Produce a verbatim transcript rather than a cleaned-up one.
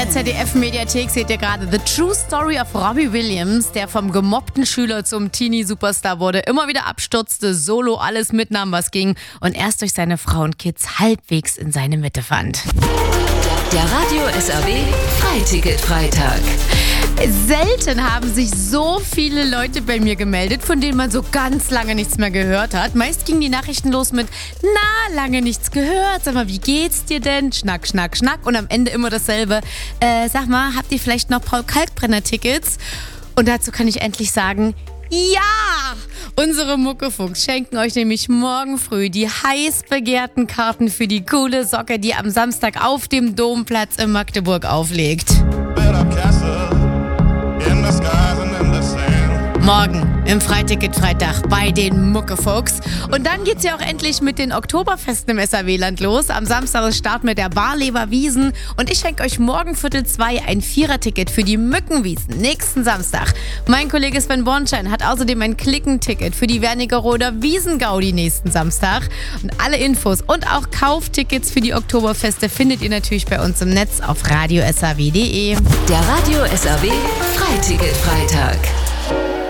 der Z D F-Mediathek seht ihr gerade The True Story of Robbie Williams, der vom gemobbten Schüler zum Teenie-Superstar wurde, immer wieder abstürzte, solo alles mitnahm, was ging und erst durch seine Frau und Kids halbwegs in seine Mitte fand. Der Radio S R W Freiticket-Freitag. Selten haben sich so viele Leute bei mir gemeldet, von denen man so ganz lange nichts mehr gehört hat. Meist gingen die Nachrichten los mit, na, lange nichts gehört, sag mal, wie geht's dir denn? Schnack, schnack, schnack und am Ende immer dasselbe. Äh, sag mal, habt ihr vielleicht noch Paul Kalkbrenner-Tickets? Und dazu kann ich endlich sagen, ja! Unsere Muckefuchs schenken euch nämlich morgen früh die heiß begehrten Karten für die coole Socke, die am Samstag auf dem Domplatz in Magdeburg auflegt. Morgen im Freiticket-Freitag bei den Muckefuchs. Und dann geht's ja auch endlich mit den Oktoberfesten im S R W-Land los. Am Samstag ist Start mit der Barlever Wiesn. Und ich schenke euch morgen Viertel zwei ein Viererticket für die Mückenwiesn nächsten Samstag. Mein Kollege Sven Bornschein hat außerdem ein Klickenticket für die Wernigeroder Wiesengaudi nächsten Samstag. Und alle Infos und auch Kauftickets für die Oktoberfeste findet ihr natürlich bei uns im Netz auf radio s r w punkt d e. Der Radio S R W Freiticket-Freitag.